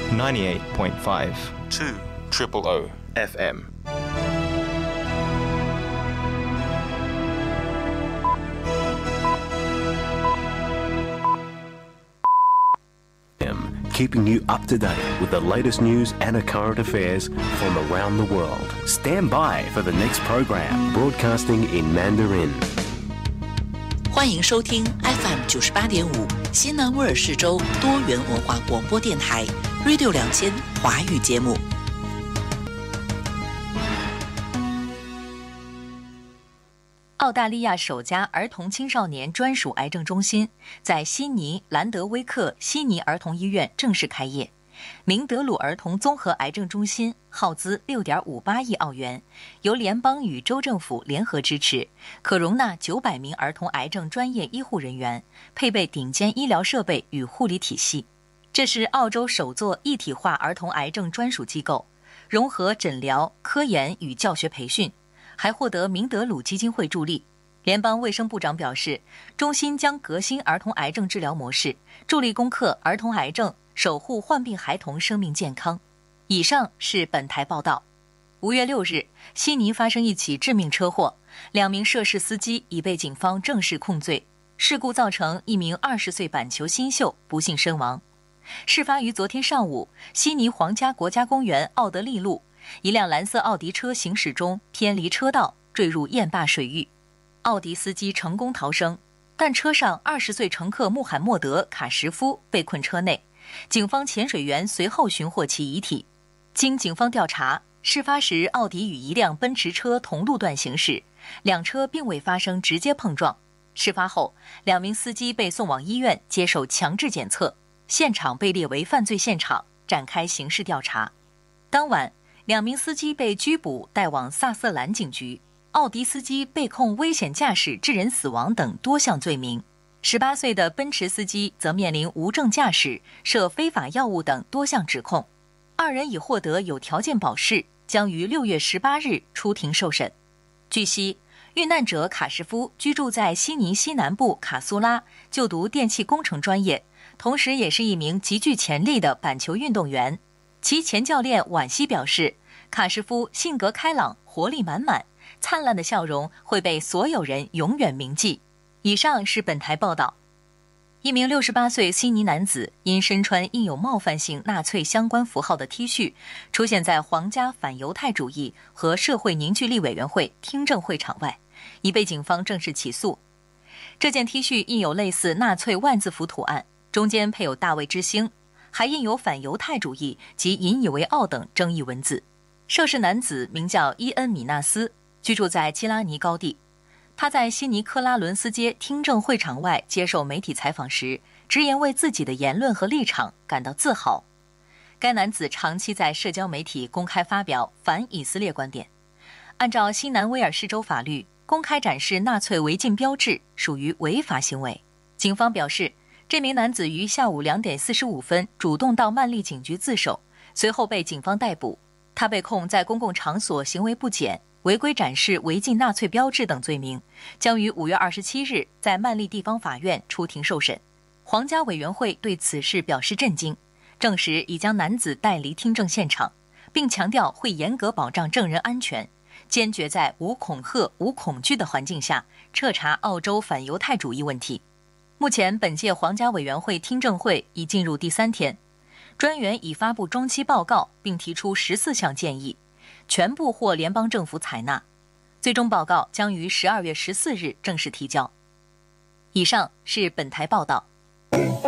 98.5 200 FM。 Keeping you up to date with the latest news and current affairs from around the world. Stand by for the next program, broadcasting in Mandarin. 欢迎收听 FM 98.5新南威尔士州多元文化广播电台 Radio 2000华语节目。澳大利亚首家儿童青少年专属癌症中心在悉尼兰德威克悉尼儿童医院正式开业。明德鲁儿童综合癌症中心耗资 6.58 亿澳元，由联邦与州政府联合支持，可容纳900名儿童癌症专业医护人员，配备顶尖医疗设备与护理体系。这是澳洲首座一体化儿童癌症专属机构，融合诊疗、科研与教学培训，还获得明德鲁基金会助力。联邦卫生部长表示，中心将革新儿童癌症治疗模式，助力攻克儿童癌症，守护患病孩童生命健康。以上是本台报道。5月6日，悉尼发生一起致命车祸，2名涉事司机已被警方正式控罪。事故造成一名20岁板球新秀不幸身亡。事发于昨天上午，悉尼皇家国家公园奥德利路，一辆蓝色奥迪车行驶中偏离车道，坠入堰坝水域。奥迪司机成功逃生，但车上20岁乘客穆罕默德·卡什夫被困车内，警方潜水员随后寻获其遗体。经警方调查，事发时奥迪与一辆奔驰车同路段行驶，两车并未发生直接碰撞。事发后，2名司机被送往医院接受强制检测，现场被列为犯罪现场，展开刑事调查。当晚，2名司机被拘捕带往萨瑟兰警局，奥迪司机被控危险驾驶致人死亡等多项罪名。18岁的奔驰司机则面临无证驾驶、涉非法药物等多项指控。2人已获得有条件保释，将于6月18日出庭受审。据悉，遇难者卡什夫居住在悉尼西南部卡苏拉，就读电气工程专业，同时也是一名极具潜力的板球运动员。其前教练惋惜表示，卡什夫性格开朗，活力满满，灿烂的笑容会被所有人永远铭记。以上是本台报道。一名68岁悉尼男子因身穿印有冒犯性纳粹相关符号的 T 恤，出现在皇家反犹太主义和社会凝聚力委员会听证会场外，已被警方正式起诉。这件 T 恤印有类似纳粹万字符图案，中间配有大卫之星，还印有反犹太主义及引以为傲等争议文字。涉事男子名叫伊恩·米纳斯，居住在基拉尼高地。他在悉尼克拉伦斯街听证会场外接受媒体采访时，直言为自己的言论和立场感到自豪。该男子长期在社交媒体公开发表反以色列观点。按照新南威尔士州法律，公开展示纳粹违禁标志属于违法行为。警方表示，这名男子于下午2点45分主动到曼丽警局自首，随后被警方逮捕。他被控在公共场所行为不检、违规展示违禁纳粹标志等罪名，将于5月27日在曼丽地方法院出庭受审。皇家委员会对此事表示震惊，证实已将男子带离听证现场，并强调会严格保障证人安全，坚决在无恐吓、无恐惧的环境下彻查澳洲反犹太主义问题。目前，本届皇家委员会听证会已进入第3天，专员已发布中期报告，并提出14项建议，全部获联邦政府采纳。最终报告将于12月14日正式提交。以上是本台报道。